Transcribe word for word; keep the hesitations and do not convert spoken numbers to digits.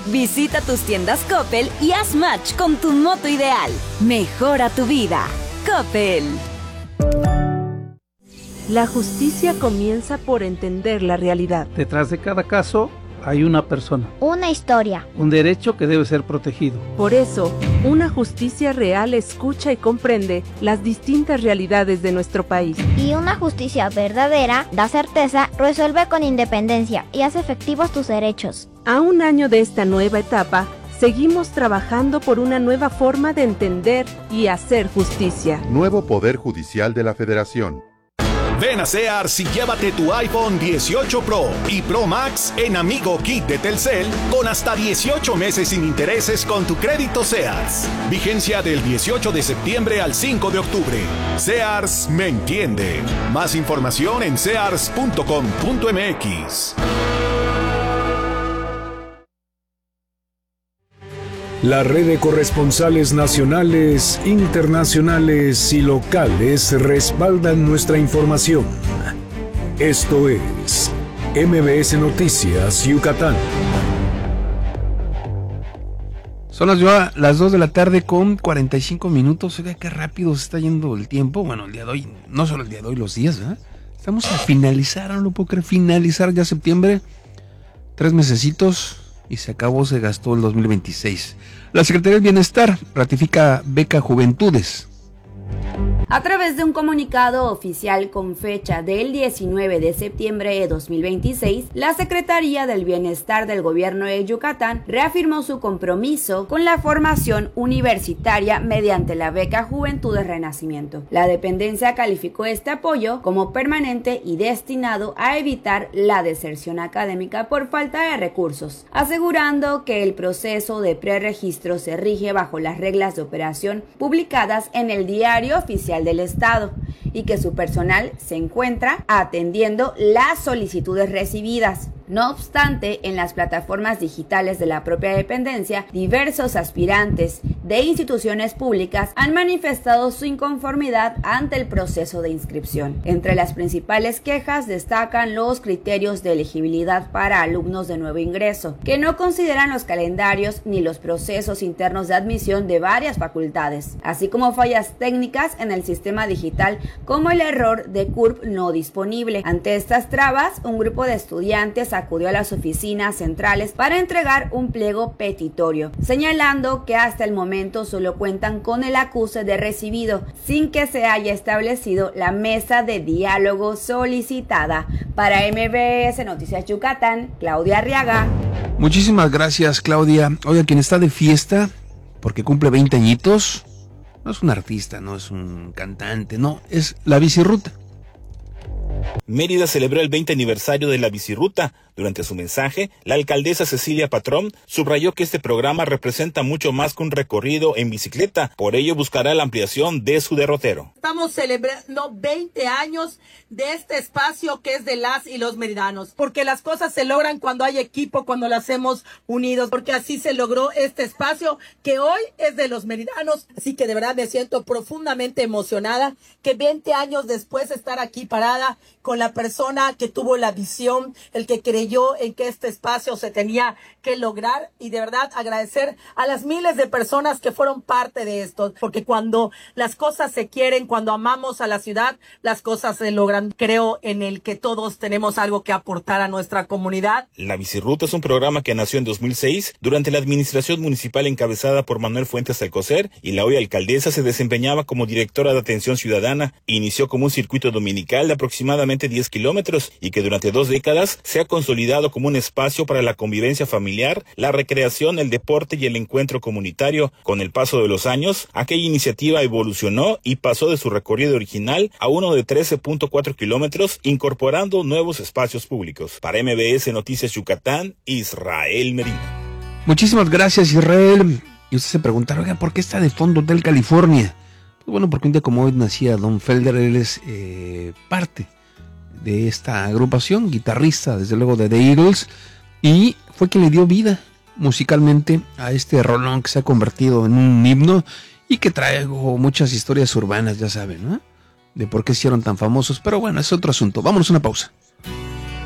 Visita tus tiendas Coppel y haz match con tu moto ideal. Mejora tu vida. Coppel. La justicia comienza por entender la realidad. Detrás de cada caso hay una persona. Una historia. Un derecho que debe ser protegido. Por eso, una justicia real escucha y comprende las distintas realidades de nuestro país. Y una justicia verdadera da certeza, resuelve con independencia y hace efectivos tus derechos. A un año de esta nueva etapa, seguimos trabajando por una nueva forma de entender y hacer justicia. Nuevo Poder Judicial de la Federación. Ven a Sears y llévate tu iPhone dieciocho Pro y Pro Max en Amigo Kit de Telcel con hasta dieciocho meses sin intereses con tu crédito Sears. Vigencia del dieciocho de septiembre al cinco de octubre. Sears me entiende. Más información en sears punto com punto m x. La red de corresponsales nacionales, internacionales y locales respaldan nuestra información. Esto es M B S Noticias Yucatán. Son las, las dos de la tarde con cuarenta y cinco minutos. Oiga, qué rápido se está yendo el tiempo. Bueno, el día de hoy, no solo el día de hoy, los días, ¿eh? Estamos a finalizar, no lo puedo creer, finalizar ya septiembre. Tres mesecitos. Y se acabó, se gastó el dos mil veintiséis. La Secretaría del Bienestar ratifica beca Juventudes. A través de un comunicado oficial con fecha del diecinueve de septiembre de dos mil veintiséis, la Secretaría del Bienestar del Gobierno de Yucatán reafirmó su compromiso con la formación universitaria mediante la beca Juventudes Renacimiento. La dependencia calificó este apoyo como permanente y destinado a evitar la deserción académica por falta de recursos, asegurando que el proceso de preregistro se rige bajo las reglas de operación publicadas en el Diario Oficial del Estado y que su personal se encuentra atendiendo las solicitudes recibidas. No obstante, en las plataformas digitales de la propia dependencia, diversos aspirantes de instituciones públicas han manifestado su inconformidad ante el proceso de inscripción. Entre las principales quejas destacan los criterios de elegibilidad para alumnos de nuevo ingreso, que no consideran los calendarios ni los procesos internos de admisión de varias facultades, así como fallas técnicas en el sistema digital como el error de C U R P no disponible. Ante estas trabas, un grupo de estudiantes acudió a las oficinas centrales para entregar un pliego petitorio, señalando que hasta el momento solo cuentan con el acuse de recibido, sin que se haya establecido la mesa de diálogo solicitada. Para M B S Noticias Yucatán, Claudia Arriaga. Muchísimas gracias, Claudia. Oiga, quien está de fiesta porque cumple veinte añitos, no es un artista, no es un cantante, no, es la Bicirruta. Mérida celebró el veinte aniversario de la Bicirruta. Durante su mensaje, la alcaldesa Cecilia Patrón subrayó que este programa representa mucho más que un recorrido en bicicleta, por ello buscará la ampliación de su derrotero. Estamos celebrando veinte años de este espacio que es de las y los meridanos, porque las cosas se logran cuando hay equipo, cuando lo hacemos unidos, porque así se logró este espacio que hoy es de los meridanos, así que de verdad me siento profundamente emocionada que veinte años después de estar aquí parada con la persona que tuvo la visión, el que creyó en que este espacio se tenía que lograr, y de verdad agradecer a las miles de personas que fueron parte de esto, porque cuando las cosas se quieren, cuando amamos a la ciudad, las cosas se logran. Creo en el que todos tenemos algo que aportar a nuestra comunidad. La Bicirruta es un programa que nació en dos mil seis durante la administración municipal encabezada por Manuel Fuentes Alcocer, y la hoy alcaldesa se desempeñaba como directora de atención ciudadana. Inició como un circuito dominical de aproximadamente diez kilómetros y que durante dos décadas se ha consolidado como un espacio para la convivencia familiar, la recreación, el deporte y el encuentro comunitario. Con el paso de los años, aquella iniciativa evolucionó y pasó de su recorrido original a uno de trece punto cuatro kilómetros, incorporando nuevos espacios públicos. Para M B S Noticias Yucatán, Israel Medina. Muchísimas gracias, Israel. Y usted se preguntará, oiga, ¿por qué está de fondo Hotel California? Pues bueno, porque un día como hoy nacía Don Felder. Él es eh, parte de esta agrupación, guitarrista desde luego de The Eagles, y fue quien le dio vida musicalmente a este rolón que se ha convertido en un himno y que trae muchas historias urbanas, ya saben, ¿no? De por qué hicieron tan famosos, pero bueno, es otro asunto. Vámonos a una pausa.